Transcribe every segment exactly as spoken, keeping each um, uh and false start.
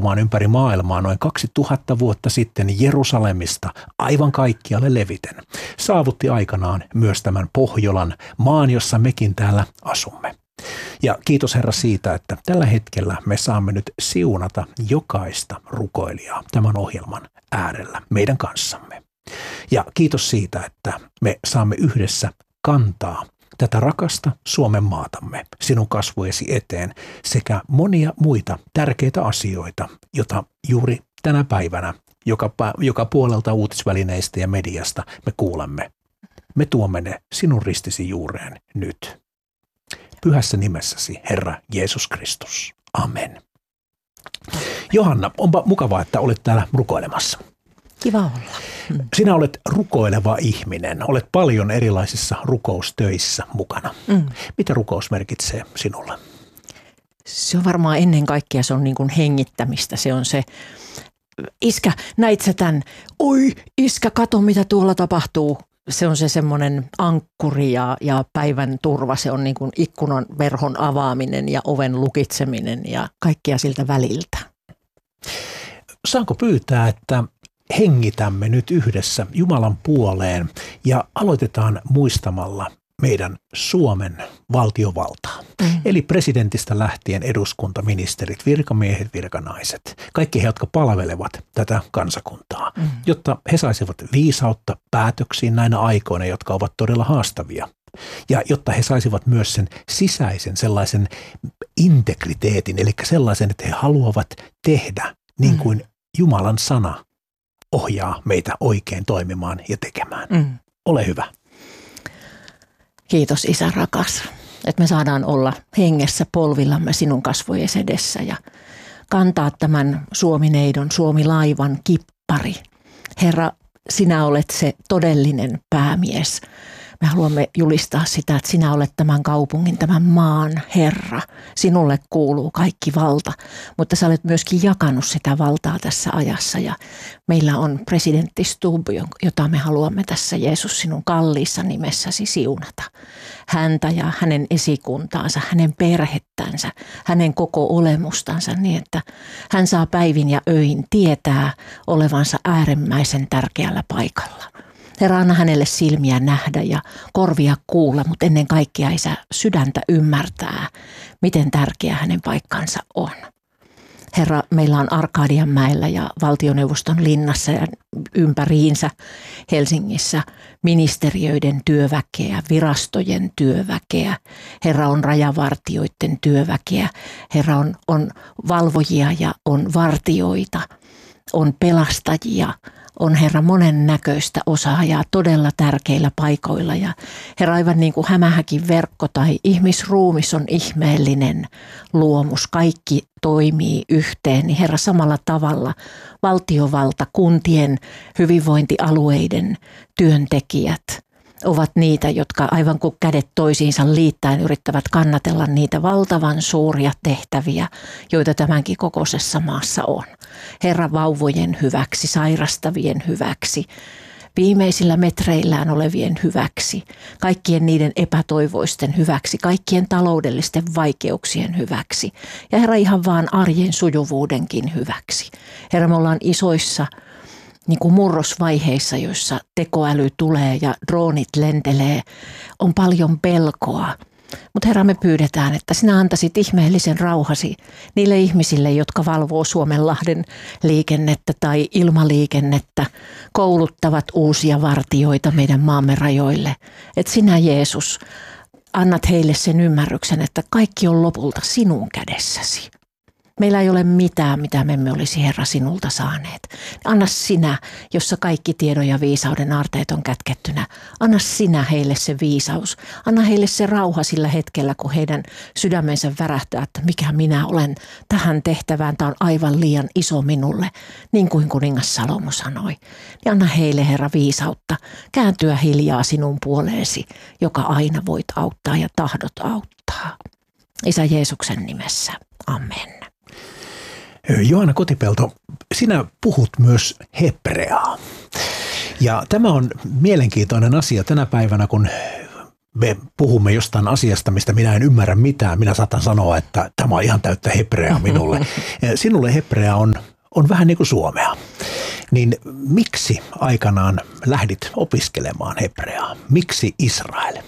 liikkumaan ympäri maailmaa noin kaksituhatta vuotta sitten Jerusalemista aivan kaikkialle leviten. Saavutti aikanaan myös tämän Pohjolan maan, jossa mekin täällä asumme. Ja kiitos Herra siitä, että tällä hetkellä me saamme nyt siunata jokaista rukoilijaa tämän ohjelman äärellä meidän kanssamme. Ja kiitos siitä, että me saamme yhdessä kantaa tätä rakasta Suomen maatamme sinun kasvojesi eteen sekä monia muita tärkeitä asioita, joita juuri tänä päivänä joka, joka puolelta uutisvälineistä ja mediasta me kuulemme. Me tuomme ne sinun ristisi juureen nyt. Pyhässä nimessäsi, Herra Jeesus Kristus. Amen. Johanna, onpa mukavaa, että olet täällä rukoilemassa. Kiva olla. Sinä olet rukoileva ihminen. Olet paljon erilaisissa rukoustöissä mukana. Mm. Mitä rukous merkitsee sinulle? Se on varmaan ennen kaikkea se on niin kuin hengittämistä. Se on se, iskä, näit sä tän? Oi, iskä, kato mitä tuolla tapahtuu. Se on se semmoinen ankkuri ja, ja päivän turva. Se on niin kuin ikkunan verhon avaaminen ja oven lukitseminen ja kaikkia siltä väliltä. Saanko pyytää, että hengitämme nyt yhdessä Jumalan puoleen ja aloitetaan muistamalla meidän Suomen valtiovaltaa. Mm. Eli presidentistä lähtien eduskunta, ministerit, virkamiehet, virkanaiset, kaikki he, jotka palvelevat tätä kansakuntaa, mm. jotta he saisivat viisautta päätöksiin näinä aikoina, jotka ovat todella haastavia. Ja jotta he saisivat myös sen sisäisen sellaisen integriteetin, eli sellaisen, että he haluavat tehdä niin kuin mm. Jumalan sana ohjaa meitä oikein toimimaan ja tekemään. Mm. Ole hyvä. Kiitos Isä rakas, että me saadaan olla hengessä polvillamme sinun kasvojesi edessä ja kantaa tämän Suomi-neidon, Suomi-laivan kippari. Herra, sinä olet se todellinen päämies. Me haluamme julistaa sitä, että sinä olet tämän kaupungin, tämän maan Herra. Sinulle kuuluu kaikki valta, mutta sä olet myöskin jakanut sitä valtaa tässä ajassa. Ja meillä on presidentti Stubb, jota me haluamme tässä Jeesus sinun kalliissa nimessäsi siunata. Häntä ja hänen esikuntaansa, hänen perhettänsä, hänen koko olemustansa niin, että hän saa päivin ja öin tietää olevansa äärimmäisen tärkeällä paikalla. Herra, anna hänelle silmiä nähdä ja korvia kuulla, mutta ennen kaikkea Isä sydäntä ymmärtää, miten tärkeä hänen paikkansa on. Herra, meillä on Arkadianmäellä ja valtioneuvoston linnassa ja ympäriinsä Helsingissä ministeriöiden työväkeä, virastojen työväkeä. Herra, on rajavartioiden työväkeä. Herra, on, on valvojia ja on vartioita, on pelastajia. On Herra monen näköistä osaajaa todella tärkeillä paikoilla ja Herra aivan niin kuin hämähäkin verkko tai ihmisruumis on ihmeellinen luomus. Kaikki toimii yhteen, niin Herra samalla tavalla valtiovalta, kuntien, hyvinvointialueiden työntekijät ovat niitä, jotka aivan kuin kädet toisiinsa liittäen yrittävät kannatella niitä valtavan suuria tehtäviä, joita tämänkin kokoisessa maassa on. Herra vauvojen hyväksi, sairastavien hyväksi, viimeisillä metreillään olevien hyväksi, kaikkien niiden epätoivoisten hyväksi, kaikkien taloudellisten vaikeuksien hyväksi ja Herra ihan vaan arjen sujuvuudenkin hyväksi. Herra, me ollaan isoissa niin kuin murrosvaiheissa, joissa tekoäly tulee ja droonit lentelee, on paljon pelkoa. Mutta Herra, me pyydetään, että sinä antaisit ihmeellisen rauhasi niille ihmisille, jotka valvoo Suomenlahden liikennettä tai ilmaliikennettä, kouluttavat uusia vartijoita meidän maamme rajoille. Että sinä, Jeesus, annat heille sen ymmärryksen, että kaikki on lopulta sinun kädessäsi. Meillä ei ole mitään, mitä me emme olisi Herra sinulta saaneet. Anna sinä, jossa kaikki tiedon ja viisauden aarteet on kätkettynä. Anna sinä heille se viisaus. Anna heille se rauha sillä hetkellä, kun heidän sydämensä värähtää, että mikä minä olen tähän tehtävään. Tämä on aivan liian iso minulle, niin kuin kuningas Salomo sanoi. Niin anna heille, Herra, viisautta kääntyä hiljaa sinun puoleesi, joka aina voit auttaa ja tahdot auttaa. Isä Jeesuksen nimessä. Amen. Johanna Kotipelto, sinä puhut myös hebreaa. Ja tämä on mielenkiintoinen asia tänä päivänä, kun me puhumme jostain asiasta, mistä minä en ymmärrä mitään, minä saatan sanoa, että tämä on ihan täyttä hebreaa minulle. Sinulle hebrea on, on vähän niin kuin suomea. Niin miksi aikanaan lähdit opiskelemaan hebreaa? Miksi Israel?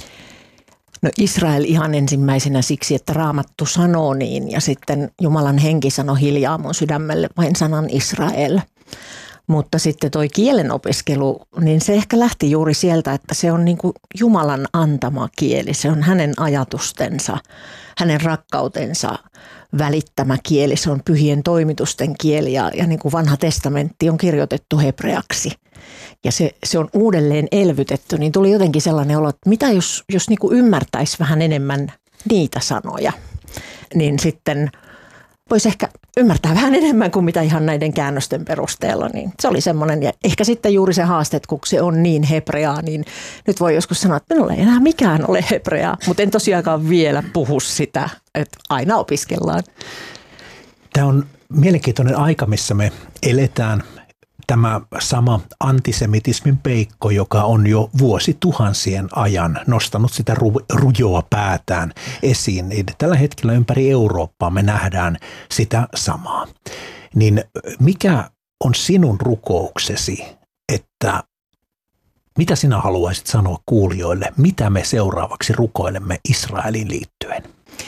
No Israel ihan ensimmäisenä siksi, että Raamattu sanoo niin ja sitten Jumalan henki sanoi hiljaa mun sydämelle vain sanan Israel. Mutta sitten toi kielen opiskelu, niin se ehkä lähti juuri sieltä, että se on niin kuin Jumalan antama kieli. Se on hänen ajatustensa, hänen rakkautensa välittämä kieli. Se on pyhien toimitusten kieli ja, ja niin kuin vanha testamentti on kirjoitettu hebreaksi. Ja se, se on uudelleen elvytetty, niin tuli jotenkin sellainen olo, että mitä jos, jos niin kuin ymmärtäisi vähän enemmän niitä sanoja, niin sitten voisi ehkä ymmärtää vähän enemmän kuin mitä ihan näiden käännösten perusteella. Niin se oli semmoinen, ja ehkä sitten juuri se haaste, että kun se on niin hebreaa, niin nyt voi joskus sanoa, että minulla ei enää mikään ole hebreaa, mutta en tosiaankaan vielä puhu sitä, että aina opiskellaan. Tämä on mielenkiintoinen aika, missä me eletään. Tämä sama antisemitismin peikko, joka on jo vuosituhansien ajan nostanut sitä ru- rujoa päätään esiin, niin tällä hetkellä ympäri Eurooppaa me nähdään sitä samaa. Niin mikä on sinun rukouksesi, että mitä sinä haluaisit sanoa kuulijoille, mitä me seuraavaksi rukoilemme Israeliin liittyen?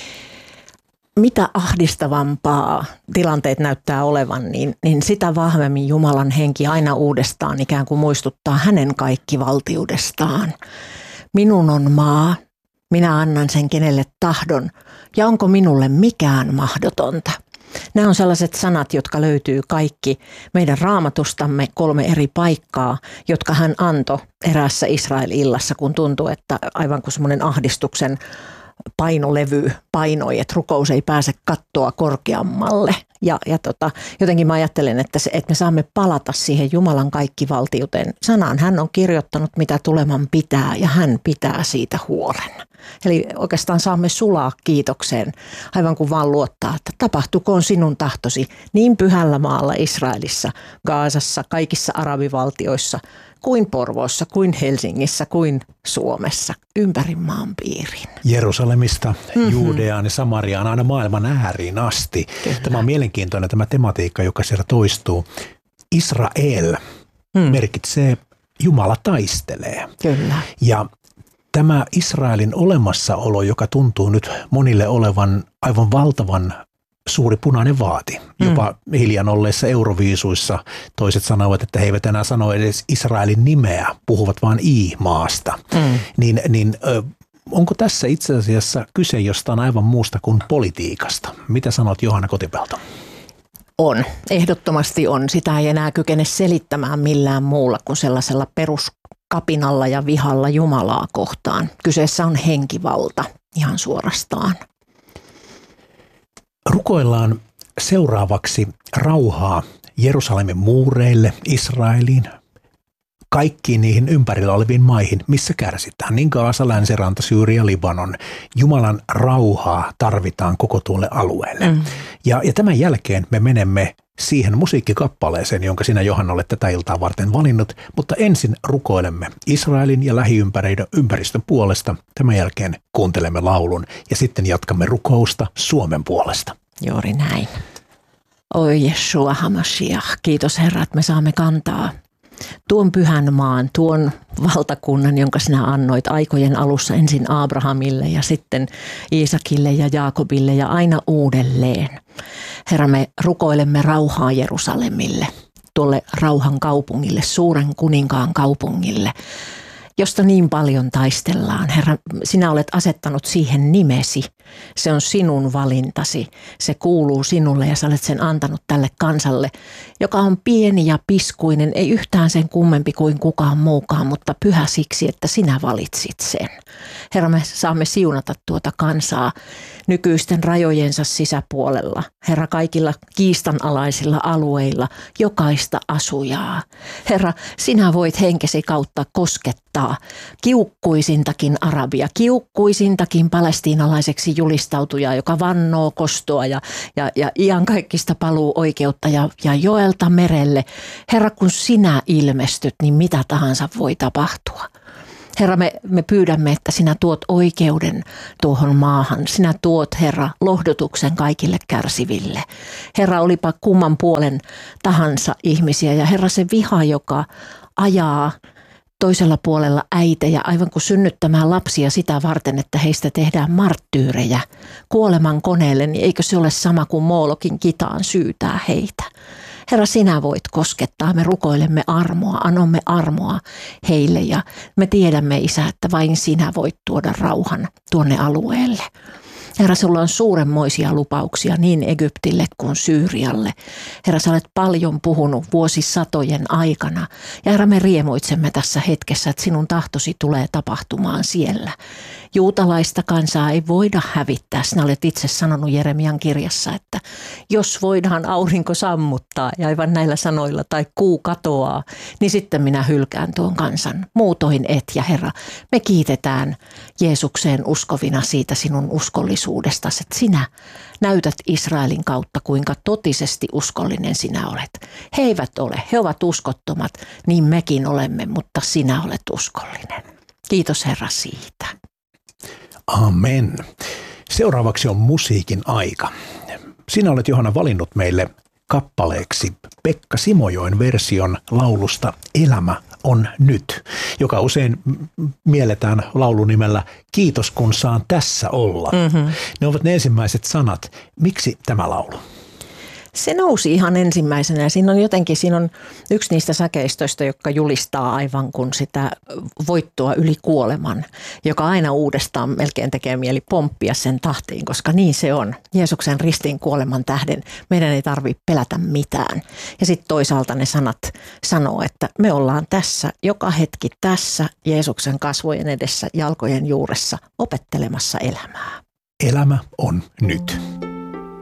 Mitä ahdistavampaa tilanteet näyttää olevan, niin, niin sitä vahvemmin Jumalan henki aina uudestaan ikään kuin muistuttaa hänen kaikkivaltiudestaan. Minun on maa, minä annan sen kenelle tahdon, ja onko minulle mikään mahdotonta? Nämä on sellaiset sanat, jotka löytyy kaikki meidän raamatustamme kolme eri paikkaa, jotka hän antoi eräässä Israel-illassa, kun tuntui, että aivan kuin semmoinen ahdistuksen painolevy painoi, että rukous ei pääse kattoa korkeammalle. Ja, ja tota, jotenkin mä ajattelen, että, se, että me saamme palata siihen Jumalan kaikkivaltiuteen sanaan. Hän on kirjoittanut, mitä tuleman pitää, ja hän pitää siitä huolen. Eli oikeastaan saamme sulaa kiitokseen, aivan kuin vaan luottaa, että tapahtukoon sinun tahtosi niin pyhällä maalla Israelissa, Gaasassa, kaikissa arabivaltioissa, kuin Porvoossa, kuin Helsingissä, kuin Suomessa, ympäri maan piirin. Jerusalemista, mm-hmm. Juudeaan ja Samariaan, aina maailman ääriin asti. Kyllä. Tämä on mielenkiintoinen tämä tematiikka, joka siellä toistuu. Israel mm. merkitsee Jumala taistelee. Kyllä. Ja tämä Israelin olemassaolo, joka tuntuu nyt monille olevan aivan valtavan suuri punainen vaati. Jopa mm. hiljan olleissa Euroviisuissa toiset sanoivat, että he eivät enää sano edes Israelin nimeä, puhuvat vain I-maasta. Mm. Niin, niin onko tässä itse asiassa kyse jostain aivan muusta kuin politiikasta? Mitä sanot, Johanna Kotipelto? On, ehdottomasti on. Sitä ei enää kykene selittämään millään muulla kuin sellaisella peruskapinalla ja vihalla Jumalaa kohtaan. Kyseessä on henkivalta ihan suorastaan. Rukoillaan seuraavaksi rauhaa Jerusalemin muureille, Israeliin, kaikkiin niihin ympärillä oleviin maihin, missä kärsitään. Niin Gaasa, Länsiranta, Syyria, Libanon. Jumalan rauhaa tarvitaan koko tuolle alueelle. Mm. Ja, ja tämän jälkeen me menemme siihen musiikkikappaleeseen, jonka sinä, Johanna, olet tätä iltaa varten valinnut. Mutta ensin rukoilemme Israelin ja lähiympäristön puolesta. Tämän jälkeen kuuntelemme laulun ja sitten jatkamme rukousta Suomen puolesta. Juuri näin. Oi Jeshua HaMashiach, kiitos Herra, että me saamme kantaa tuon pyhän maan, tuon valtakunnan, jonka sinä annoit aikojen alussa ensin Abrahamille ja sitten Iisakille ja Jaakobille ja aina uudelleen. Herra, me rukoilemme rauhaa Jerusalemille, tuolle rauhan kaupungille, suuren kuninkaan kaupungille, josta niin paljon taistellaan. Herra, sinä olet asettanut siihen nimesi. Se on sinun valintasi. Se kuuluu sinulle ja sä olet sen antanut tälle kansalle, joka on pieni ja piskuinen, ei yhtään sen kummempi kuin kukaan muukaan, mutta pyhä siksi, että sinä valitsit sen. Herra, me saamme siunata tuota kansaa nykyisten rajojensa sisäpuolella. Herra, kaikilla kiistanalaisilla alueilla, jokaista asujaa. Herra, sinä voit henkesi kautta koskettaa kiukkuisintakin arabia, kiukkuisintakin palestiinalaiseksi julistautujaa, joka vannoo kostoa ja, ja, ja iankaikkista paluu oikeutta ja, ja joelta merelle. Herra, kun sinä ilmestyt, niin mitä tahansa voi tapahtua. Herra, me, me pyydämme, että sinä tuot oikeuden tuohon maahan. Sinä tuot, Herra, lohdutuksen kaikille kärsiville. Herra, olipa kumman puolen tahansa ihmisiä. Ja Herra, se viha, joka ajaa toisella puolella äitejä aivan kuin synnyttämään lapsia sitä varten, että heistä tehdään marttyyrejä kuoleman koneelle, niin eikö se ole sama kuin Moolokin kitaan syytää heitä? Herra, sinä voit koskettaa, me rukoilemme armoa, anomme armoa heille ja me tiedämme, Isä, että vain sinä voit tuoda rauhan tuonne alueelle. Herra, sinulla on suuremmoisia lupauksia niin Egyptille kuin Syyrialle. Herra, sä olet paljon puhunut vuosisatojen aikana. Ja Herra, me riemuitsemme tässä hetkessä, että sinun tahtosi tulee tapahtumaan siellä. Juutalaista kansaa ei voida hävittää. Sinä olet itse sanonut Jeremian kirjassa, että jos voidaan aurinko sammuttaa ja aivan näillä sanoilla tai kuu katoaa, niin sitten minä hylkään tuon kansan. Muutoin et. Ja Herra, me kiitetään Jeesukseen uskovina siitä sinun uskollisuudestasi, että sinä näytät Israelin kautta, kuinka totisesti uskollinen sinä olet. He eivät ole, he ovat uskottomat, niin mekin olemme, mutta sinä olet uskollinen. Kiitos Herra siitä. Amen. Seuraavaksi on musiikin aika. Sinä olet, Johanna, valinnut meille kappaleeksi Pekka Simojoen version laulusta Elämä on nyt, joka usein mielletään laulunimellä Kiitos kun saan tässä olla. Mm-hmm. Ne ovat ne ensimmäiset sanat. Miksi tämä laulu? Se nousi ihan ensimmäisenä ja siinä on jotenkin, siinä on yksi niistä säkeistöistä, joka julistaa aivan kuin sitä voittoa yli kuoleman, joka aina uudestaan melkein tekee mieli pomppia sen tahtiin, koska niin se on. Jeesuksen ristiin kuoleman tähden meidän ei tarvitse pelätä mitään. Ja sitten toisaalta ne sanat sanoo, että me ollaan tässä, joka hetki tässä Jeesuksen kasvojen edessä, jalkojen juuressa opettelemassa elämää. Elämä on nyt.